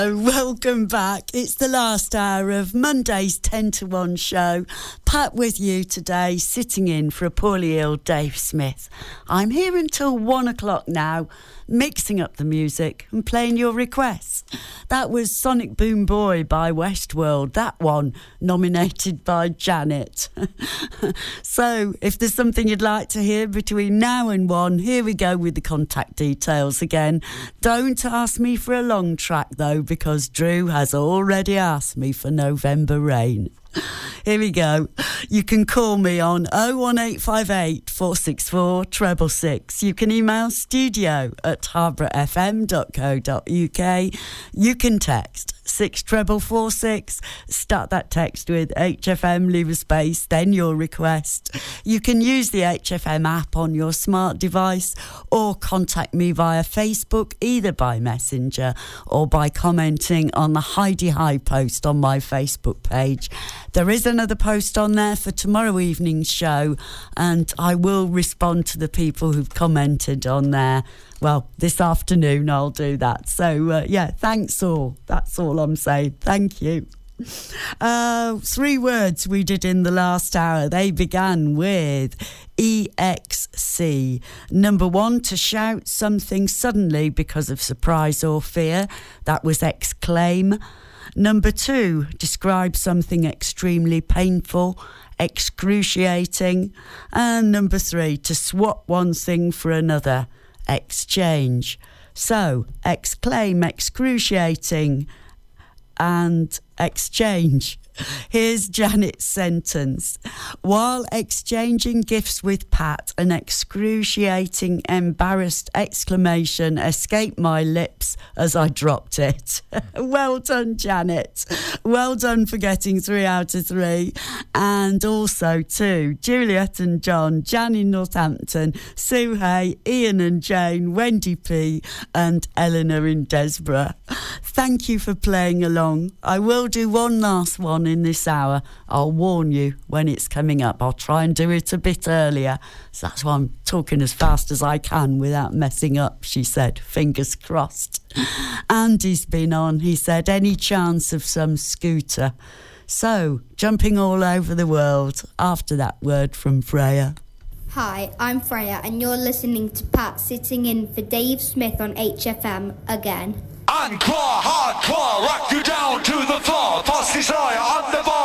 Welcome back. It's the last hour of Monday's 10 to 1 show. Pat with you today, sitting in for a poorly ill Dave Smith. I'm here until 1 o'clock now, mixing up the music and playing your requests. That was Sonic Boom Boy by Westworld, that one nominated by Janet. So if there's something you'd like to hear between now and 1, here we go with the contact details again. Don't ask me for a long track though, because Drew has already asked me for November Rain. Here we go. You can call me on 01858 464 666. You can email studio@harbourfm.co.uk. You can text 64446. Start that text with HFM, leave a space, then your request. You can use the HFM app on your smart device or contact me via Facebook, either by Messenger or by commenting on the Heidi High post on my Facebook page. There is another post on there for tomorrow evening's show, and I will respond to the people who've commented on there. Well, this afternoon I'll do that. So, thanks all. That's all I'm saying. Thank you. 3 words we did in the last hour. They began with EXC. Number 1, to shout something suddenly because of surprise or fear. That was exclaim. Number 2, describe something extremely painful, excruciating. And number 3, to swap one thing for another, exchange. So, exclaim, excruciating, and exchange. Here's Janet's sentence. While exchanging gifts with Pat, an excruciating, embarrassed exclamation escaped my lips as I dropped it. Well done, Janet. Well done for getting 3 out of 3. And also to Juliet and John, Jan in Northampton, Sue Hay, Ian and Jane, Wendy P and Eleanor in Desborough. Thank you for playing along. I will do one last one in this hour. I'll warn you when it's coming up. I'll try and do it a bit earlier. So that's why I'm talking as fast as I can without messing up, she said. Fingers crossed. Andy's been on. He said, any chance of some scooter? So, jumping all over the world after that word from Freya. Hi, I'm Freya and you're listening to Pat sitting in for Dave Smith on HFM again. Encore, hardcore, rock you down to the floor. Posse Sawyer on the bar.